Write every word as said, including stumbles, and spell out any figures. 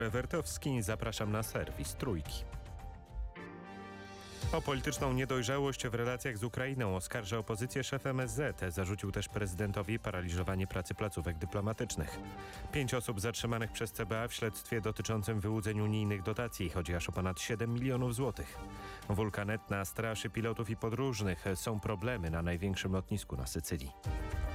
Wertowski, zapraszam na serwis Trójki. O polityczną niedojrzałość w relacjach z Ukrainą oskarża opozycję szef M S Z. Zarzucił też prezydentowi paraliżowanie pracy placówek dyplomatycznych. Pięć osób zatrzymanych przez C B A w śledztwie dotyczącym wyłudzeń unijnych dotacji. Chodzi aż o ponad siedem milionów złotych. Wulkan Etna straszy pilotów i podróżnych. Są problemy na największym lotnisku na Sycylii.